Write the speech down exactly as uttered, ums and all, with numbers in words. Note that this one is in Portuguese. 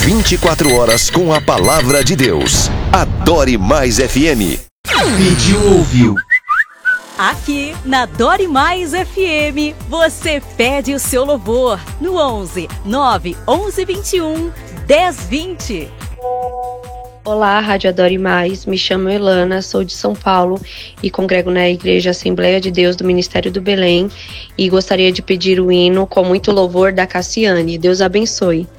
vinte e quatro horas com a palavra de Deus. Adore Mais F M. Pediu, ouviu. Aqui na Adore Mais F M, você pede o seu louvor no onze, nove, onze, vinte e um, dez, vinte. Olá, Rádio Adore Mais, me chamo Elana, sou de São Paulo e congrego na Igreja Assembleia de Deus do Ministério do Belém e gostaria de pedir o hino Com Muito Louvor da Cassiane. Deus abençoe.